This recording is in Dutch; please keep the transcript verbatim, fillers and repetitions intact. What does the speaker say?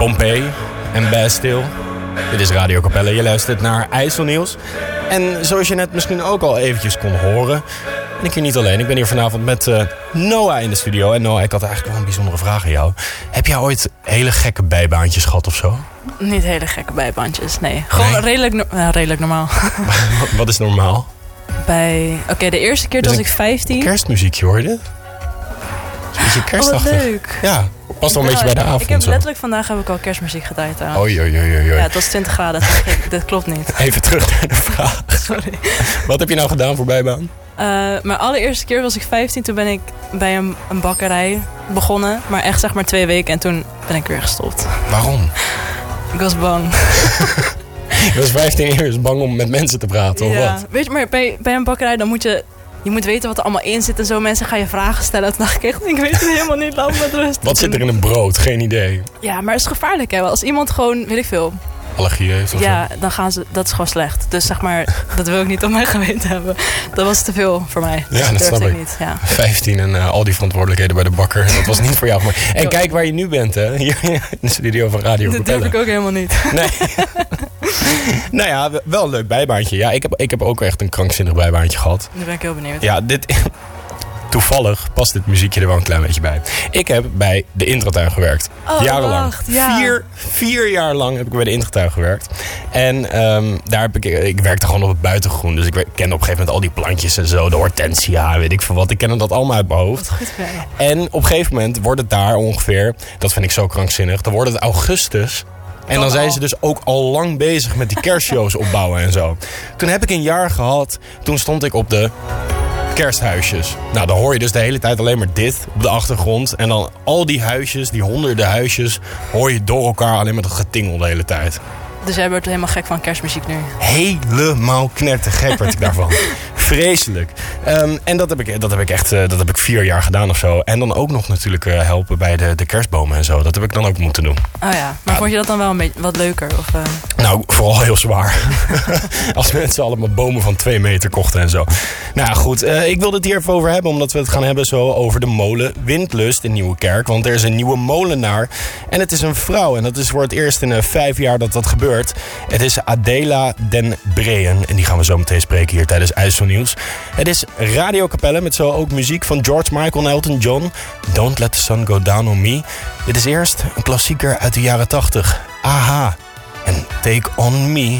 Pompeii en Bastille. Dit is Radio Capelle. Je luistert naar IJsselnieuws. En zoals je net misschien ook al eventjes kon horen, ben ik hier niet alleen. Ik ben hier vanavond met uh, Noah in de studio. En Noah, ik had eigenlijk wel een bijzondere vraag aan jou. Heb jij ooit hele gekke bijbaantjes gehad of zo? Niet hele gekke bijbaantjes, nee. Gewoon nee? redelijk, no- uh, redelijk normaal. Wat is normaal? Bij, Oké, okay, de eerste keer toen was ik vijftien. Kerstmuziekje, hoor je dit? Een beetje kerstachtig. Oh, wat leuk. Ja, past wel een beetje bij de avond. Ik heb zo. letterlijk vandaag heb ik al kerstmuziek gedraaid. Oei, oei, oei, oei. Ja, het was twintig graden. Dat klopt niet. Even terug naar de vraag. Sorry. Wat heb je nou gedaan voor bijbaan? Uh, mijn allereerste keer was ik vijftien. Toen ben ik bij een, een bakkerij begonnen. Maar echt zeg maar twee weken. En toen ben ik weer gestopt. Waarom? Ik was bang. Je was vijftien jaar dus bang om met mensen te praten, of ja. wat? Weet je, maar bij, bij een bakkerij dan moet je... Je moet weten wat er allemaal in zit en zo. Mensen gaan je vragen stellen. Toen dacht ik echt, ik weet het helemaal niet. Laat me met rust. Wat zit er in een brood? Geen idee. Ja, maar het is gevaarlijk, hè. Als iemand gewoon, weet ik veel... allergie heeft of ja, zo? dan gaan ze... Dat is gewoon slecht. Dus zeg maar, dat wil ik niet op mijn geweten hebben. Dat was te veel voor mij. Ja, dat snap ik. ik niet. Ja. vijftien en uh, al die verantwoordelijkheden bij de bakker. Dat was niet voor jou. Maar... En kijk waar je nu bent, hè. Hier in de studio van Radio Dat Capelle. durf ik ook helemaal niet. Nee. Nou ja, wel een leuk bijbaantje. Ja, ik heb, ik heb ook echt een krankzinnig bijbaantje gehad. Nu ben ik heel benieuwd. Ja, dit... Toevallig past dit muziekje er wel een klein beetje bij. Ik heb bij de Intratuin gewerkt. Oh, Jarenlang. wacht, ja. Vier, vier jaar lang heb ik bij de Intratuin gewerkt. En um, daar heb ik... Ik werkte gewoon op het buitengroen. Dus ik kende op een gegeven moment al die plantjes en zo. De hortensia, weet ik veel wat. Ik kende dat allemaal uit mijn hoofd. Wat goed bij je. En op een gegeven moment wordt het daar ongeveer... Dat vind ik zo krankzinnig. Dan wordt het augustus... En dan zijn ze dus ook al lang bezig met die kerstshows opbouwen en zo. Toen heb ik een jaar gehad. Toen stond ik op de kersthuisjes. Nou, dan hoor je dus de hele tijd alleen maar dit op de achtergrond. En dan al die huisjes, die honderden huisjes... hoor je door elkaar alleen maar dat getingel de hele tijd. Dus jij wordt helemaal gek van kerstmuziek nu? Helemaal knettergek werd ik daarvan. Vreselijk. Um, en dat heb ik, dat heb ik echt uh, dat heb ik vier jaar gedaan of zo. En dan ook nog natuurlijk uh, helpen bij de, de kerstbomen en zo. Dat heb ik dan ook moeten doen. Oh ja, maar ja. Vond je dat dan wel een beetje wat leuker? Of, uh... Nou, vooral heel zwaar. Als mensen allemaal bomen van twee meter kochten en zo. Nou goed, uh, ik wilde het hier even over hebben. Omdat we het gaan hebben zo over de molen Windlust in Nieuwekerk. Want er is een nieuwe molenaar. En het is een vrouw. En dat is voor het eerst in uh, vijf jaar dat dat gebeurt. Het is Adela den Breen. En die gaan we zo meteen spreken hier tijdens IJsselnieuws. Het is Radio Capelle met zo ook muziek van George Michael en Elton John. Don't Let the Sun Go Down on Me. Dit is eerst een klassieker uit de jaren tachtig. Aha. En Take On Me.